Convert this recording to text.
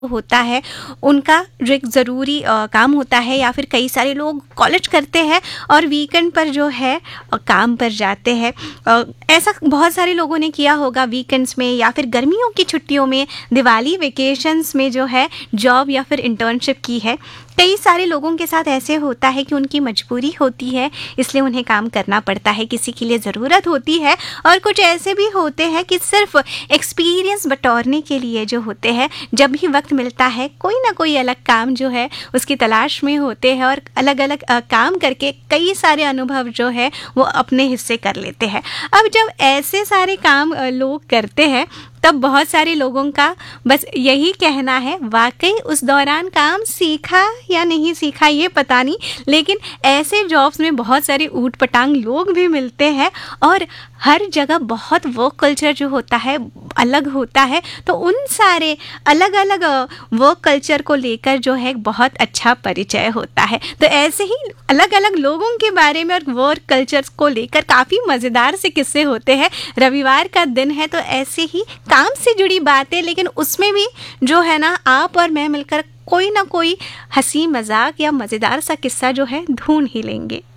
होता है उनका जो एक ज़रूरी काम होता है, या फिर कई सारे लोग कॉलेज करते हैं और वीकेंड पर जो है काम पर जाते हैं। ऐसा बहुत सारे लोगों ने किया होगा वीकेंड्स में या फिर गर्मियों की छुट्टियों में, दिवाली वेकेशंस में जो है जॉब या फिर इंटर्नशिप की है। कई सारे लोगों के साथ ऐसे होता है कि उनकी मजबूरी होती है, इसलिए उन्हें काम करना पड़ता है, किसी के लिए ज़रूरत होती है। और कुछ ऐसे भी होते हैं कि सिर्फ एक्सपीरियंस बटोरने के लिए जो होते हैं, जब भी वक्त मिलता है कोई ना कोई अलग काम जो है उसकी तलाश में होते हैं और अलग अलग काम करके कई सारे अनुभव जो है वो अपने हिस्से कर लेते हैं। अब जब ऐसे सारे काम लोग करते हैं, तब बहुत सारे लोगों का बस यही कहना है, वाकई उस दौरान काम सीखा या नहीं सीखा ये पता नहीं, लेकिन ऐसे जॉब्स में बहुत सारे ऊट पटांग लोग भी मिलते हैं और हर जगह बहुत वर्क कल्चर जो होता है अलग होता है। तो उन सारे अलग अलग वर्क कल्चर को लेकर जो है बहुत अच्छा परिचय होता है। तो ऐसे ही अलग अलग लोगों के बारे में और वर्क कल्चर को लेकर काफ़ी मज़ेदार से किस्से होते हैं। रविवार का दिन है तो ऐसे ही काम से जुड़ी बातें, लेकिन उसमें भी जो है ना आप और मैं मिलकर कोई ना कोई हंसी मजाक या मज़ेदार सा किस्सा जो है ढूंढ ही लेंगे।